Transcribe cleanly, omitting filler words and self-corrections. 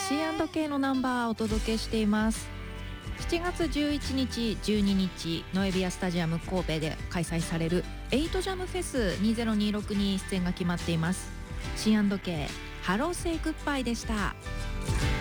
C&K のナンバーをお届けしています。7月11日12日ノエビアスタジアム神戸で開催されるエイトジャムフェス2026に出演が決まっています。 C&K ハローセイグッバイでした。